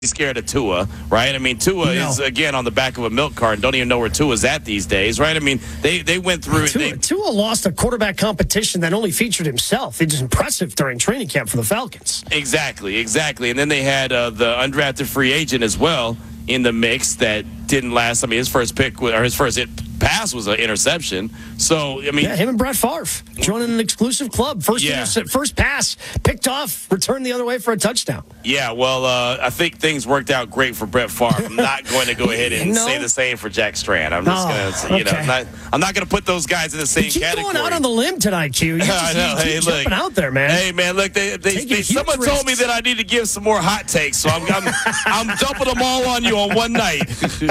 scared of Tua, right? I mean, Tua is, again, on the back of a milk carton. Don't even know where Tua's at these days, right? I mean, they went through it. Tua lost a quarterback competition that only featured himself. It was impressive during training camp for the Falcons. Exactly. And then they had the undrafted free agent as well in the mix that didn't last. I mean, his first pass was an interception. So, I mean... Yeah, him and Brett Favre joining an exclusive club. First pass, picked off, returned the other way for a touchdown. Yeah, well, I think things worked out great for Brett Favre. I'm not going to go ahead and say the same for Jack Strand. I'm just going to, I'm not going to put those guys in the same category. You're going out on the limb tonight, Q. I know. Hey, look, jumping out there, man. Hey, man, look, someone told me that I need to give some more hot takes, so I'm dumping them all on you on one night.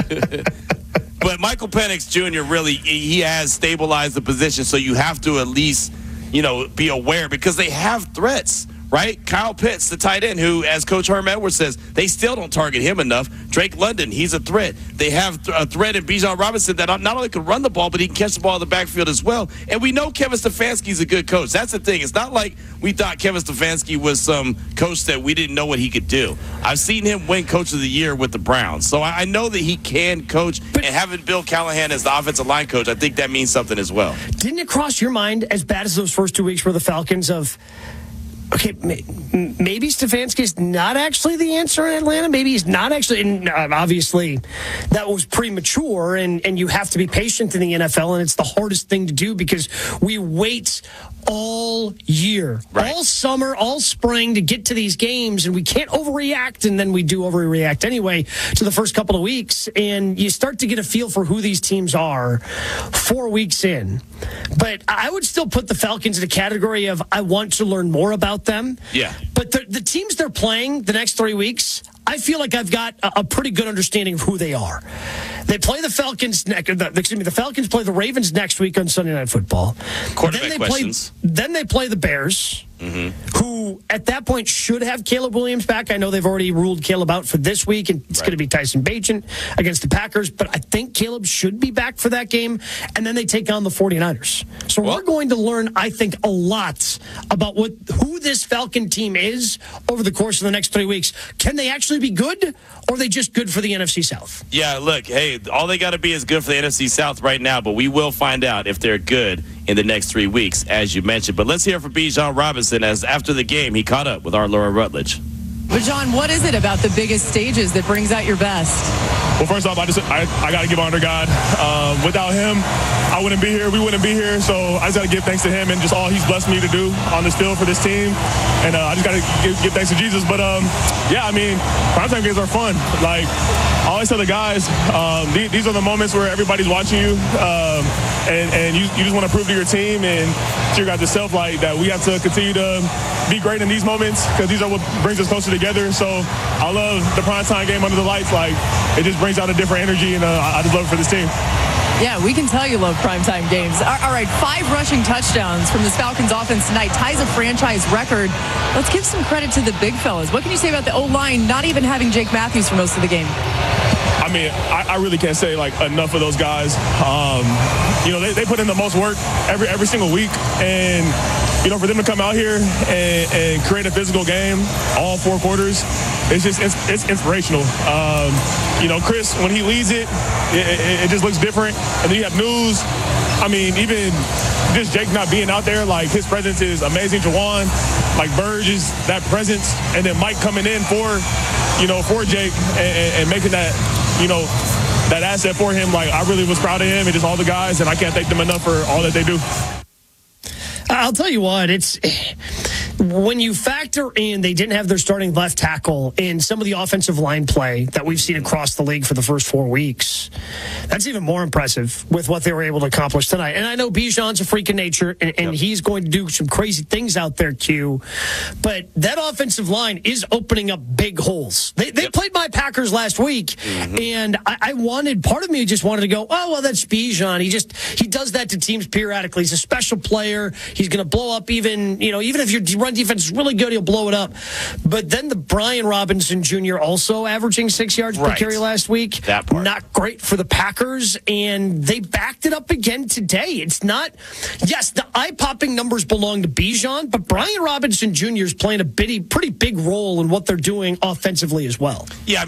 But Michael Penix Jr. really, he has stabilized the position, so you have to at least, be aware because they have threats, right? Kyle Pitts, the tight end, who, as Coach Herm Edwards says, they still don't target him enough. Drake London, he's a threat. They have a threat in Bijan Robinson that not only can run the ball, but he can catch the ball in the backfield as well. And we know Kevin Stefanski's a good coach. That's the thing. It's not like we thought Kevin Stefanski was some coach that we didn't know what he could do. I've seen him win Coach of the Year with the Browns. So I know that he can coach. And having Bill Callahan as the offensive line coach, I think that means something as well. Didn't it cross your mind, as bad as those first 2 weeks for the Falcons, of... Okay, maybe Stefanski's not actually the answer in Atlanta. Maybe he's not actually. And obviously, that was premature, and you have to be patient in the NFL, and it's the hardest thing to do because we wait all year, all summer, all spring to get to these games, and we can't overreact, and then we do overreact anyway to the first couple of weeks, and you start to get a feel for who these teams are 4 weeks in. But I would still put the Falcons in a category of I want to learn more about them. Yeah. But the teams they're playing the next 3 weeks, I feel like I've got a pretty good understanding of who they are. They play the Falcons the Falcons play the Ravens next week on Sunday Night Football. Then they play the Bears, who at that point should have Caleb Williams back. I know they've already ruled Caleb out for this week, and it's going to be Tyson Bagent against the Packers, but I think Caleb should be back for that game. And then they take on the 49ers. So we're going to learn, I think, a lot about who this Falcon team is over the course of the next 3 weeks. Can they actually be good, or are they just good for the NFC South? Yeah, look, hey, all they got to be is good for the NFC South right now, but we will find out if they're good in the next 3 weeks, as you mentioned. But let's hear from Bijan Robinson, as after the game, he caught up with our Laura Rutledge. But, John, what is it about the biggest stages that brings out your best? Well, first off, I got to give honor to God. Without him, I wouldn't be here. We wouldn't be here. So I just got to give thanks to him and just all he's blessed me to do on this field for this team. And I just got to give thanks to Jesus. But, primetime games are fun. Like, I always tell the guys, these are the moments where everybody's watching you. And you just want to prove to your team and to your guys yourself that we have to continue to be great in these moments because these are what brings us closer together. So I love the primetime game under the lights. It just brings out a different energy, and I just love it for this team. Yeah, we can tell you love primetime games. All right, 5 rushing touchdowns from this Falcons offense tonight ties a franchise record. Let's give some credit to the big fellas. What can you say about the O-line not even having Jake Matthews for most of the game? I mean, I really can't say enough of those guys. They put in the most work every single week, and for them to come out here and create a physical game all 4 quarters, it's inspirational. Chris, when he leads it just looks different. And then you have News. I mean, even just Jake not being out there, his presence is amazing. Jawan, Burge is that presence, and then Mike coming in for Jake and making that, that asset for him. I really was proud of him and just all the guys, and I can't thank them enough for all that they do. I'll tell you what, it's when you factor in they didn't have their starting left tackle in some of the offensive line play that we've seen across the league for the first 4 weeks, that's even more impressive with what they were able to accomplish tonight. And I know Bijan's a freak of nature, and he's going to do some crazy things out there, Q. But that offensive line is opening up big holes. They played my Packers last week, and part of me just wanted to go, oh, well, that's Bijan. He does that to teams periodically. He's a special player. He's going to blow up even if your run defense is really good, he'll blow it up. But then the Brian Robinson Jr. also averaging 6 yards per carry last week. That part. Not great for the Packers, and they backed it up again today. It's not, yes, the eye-popping numbers belong to Bijan, but Brian Robinson Jr. is playing a pretty big role in what they're doing offensively as well. Yeah,